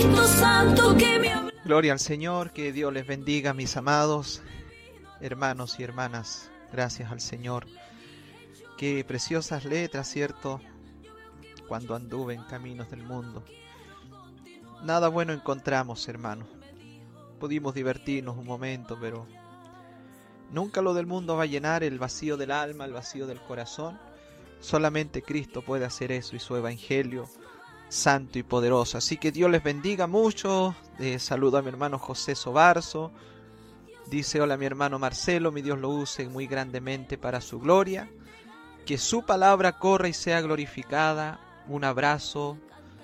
Santo que me... Gloria al Señor, que Dios les bendiga, mis amados hermanos y hermanas. Gracias al Señor. Qué preciosas letras, ¿cierto? Cuando anduve en caminos del mundo. Nada bueno encontramos, hermanos. Pudimos divertirnos un momento, pero nunca lo del mundo va a llenar el vacío del alma, el vacío del corazón. Solamente Cristo puede hacer eso y su evangelio santo y poderoso. Así que Dios les bendiga mucho. Saludo a mi hermano José Sobarzo. Dice: hola mi hermano Marcelo, mi Dios lo use muy grandemente para su gloria. Que su palabra corra y sea glorificada. Un abrazo,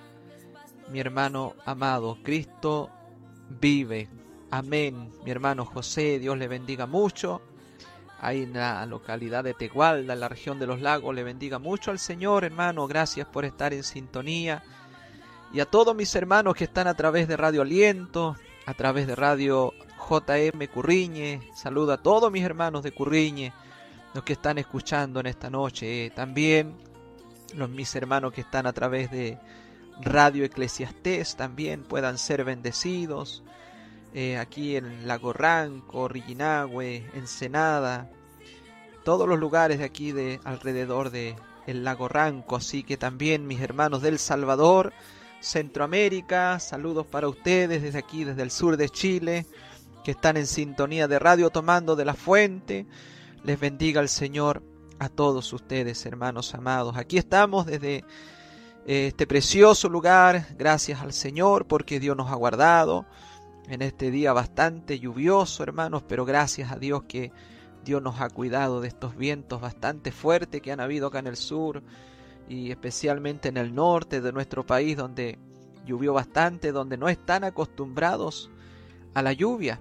mi hermano amado. Cristo vive. Amén. Mi hermano José, Dios le bendiga mucho. Ahí en la localidad de Tegualda, en la región de los lagos, le bendiga mucho al Señor, hermano. Gracias por estar en sintonía. Y a todos mis hermanos que están a través de Radio Aliento, a través de Radio JM Curriñe. Saludo a todos mis hermanos de Curriñe, los que están escuchando en esta noche. También mis hermanos que están a través de Radio Eclesiastés también puedan ser bendecidos. Aquí en Lago Ranco, Rillinahue, Ensenada, todos los lugares de aquí de alrededor de el Lago Ranco. Así que también mis hermanos del Salvador, Centroamérica, saludos para ustedes desde aquí, desde el sur de Chile, que están en sintonía de Radio Tomando de la Fuente. Les bendiga el Señor a todos ustedes, hermanos amados. Aquí estamos desde este precioso lugar, gracias al Señor porque Dios nos ha guardado en este día bastante lluvioso, hermanos, pero gracias a Dios que Dios nos ha cuidado de estos vientos bastante fuertes que han habido acá en el sur y especialmente en el norte de nuestro país, donde llovió bastante, donde no están acostumbrados a la lluvia.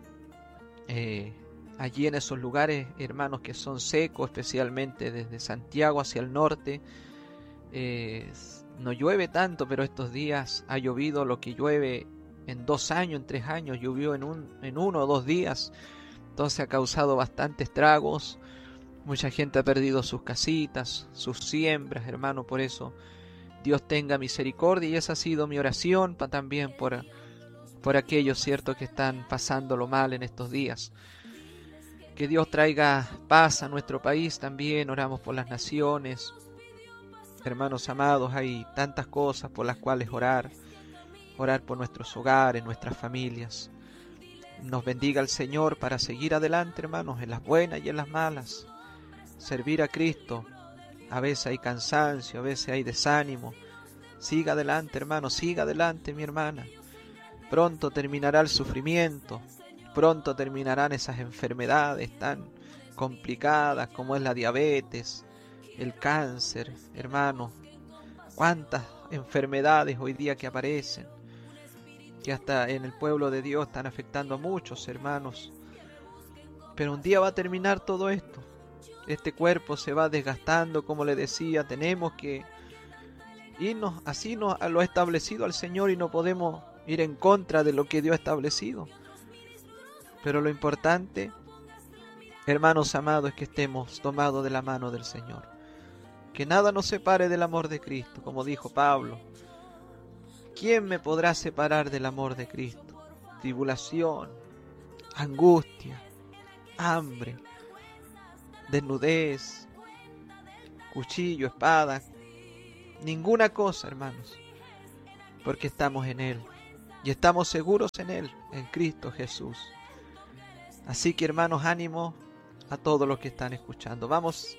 Allí en esos lugares, hermanos, que son secos, especialmente desde Santiago hacia el norte, no llueve tanto, pero estos días ha llovido lo que llueve en 2 años, en 3 años, llovió en 1 o 2 días. Entonces ha causado bastantes estragos. Mucha gente ha perdido sus casitas, sus siembras, hermano. Por eso Dios tenga misericordia, y esa ha sido mi oración también por aquellos, cierto, que están pasándolo mal en estos días. Que Dios traiga paz a nuestro país también. Oramos por las naciones. Hermanos amados, hay tantas cosas por las cuales orar por nuestros hogares, nuestras familias. Nos bendiga el Señor para seguir adelante, hermanos, en las buenas y en las malas. Servir a Cristo. A veces hay cansancio, a veces hay desánimo. Siga adelante, hermano, siga adelante, mi hermana. Pronto terminará el sufrimiento. Pronto terminarán esas enfermedades tan complicadas como es la diabetes, el cáncer, hermano. Cuántas enfermedades hoy día que aparecen, que hasta en el pueblo de Dios están afectando a muchos hermanos. Pero un día va a terminar todo esto. Este cuerpo se va desgastando, como le decía, tenemos que irnos, así nos lo ha establecido el Señor y no podemos ir en contra de lo que Dios ha establecido. Pero lo importante, hermanos amados, es que estemos tomados de la mano del Señor. Que nada nos separe del amor de Cristo, como dijo Pablo. ¿Quién me podrá separar del amor de Cristo? Tribulación, angustia, hambre, desnudez, cuchillo, espada. Ninguna cosa, hermanos, porque estamos en Él y estamos seguros en Él, en Cristo Jesús. Así que, hermanos, ánimo a todos los que están escuchando. Vamos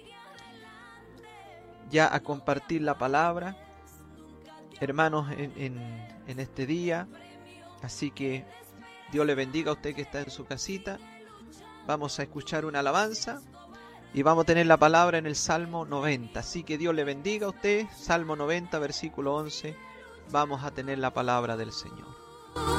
ya a compartir la palabra, hermanos, en este día. Así que Dios le bendiga a usted que está en su casita. Vamos a escuchar una alabanza y vamos a tener la palabra en el Salmo 90. Así que Dios le bendiga a usted. Salmo 90, versículo 11. Vamos a tener la palabra del Señor.